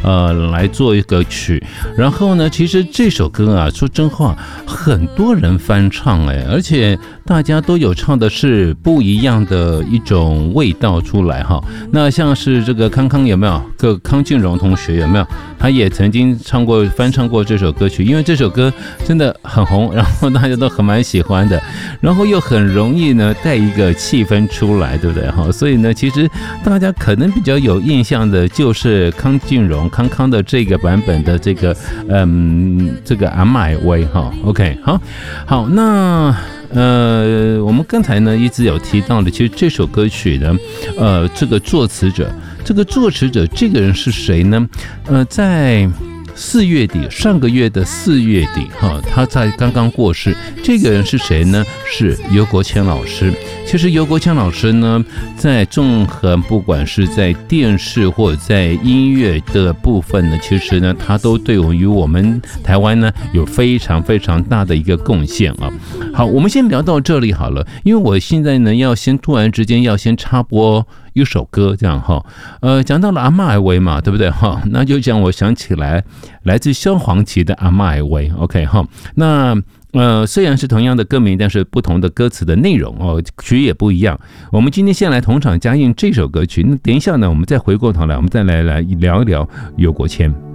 来做一个曲。然后呢，其实这首歌啊，说真话，很多人翻唱而且大家都有唱的是不一样的一种味道出来哈。那像是这个康有没有？康靖荣同学有没有？他也曾经翻唱过这首歌曲，因为这首歌真的很红，然后大家都蛮喜欢的，然后又很容易呢带一个气氛出来，对不对哈？所以呢，其实大家可能比较有印象的就是康靖荣康的这个版本的这个这个阿麦威哈。OK， 好，那我们刚才呢一直有提到的，其实这首歌曲呢，这个作词者这个人是谁呢？在4月底，上个月的4月底他在刚刚过世。这个人是谁呢？是游国谦老师。其实游国谦老师呢，在纵横不管是在电视或者在音乐的部分呢，其实呢，他都对于我们台湾呢有非常非常大的一个贡献啊。好，我们先聊到这里好了，因为我现在呢突然之间要先插播一首歌，这样哈。讲到了阿嬷维嘛，对不对哈？那就讲我想起来，来自萧煌奇的阿嬷维 ，OK 哈。那虽然是同样的歌名，但是不同的歌词的内容曲也不一样。我们今天先来同场加映这首歌曲，那等一下呢，我们再回过头来，我们再来聊一聊游国谦。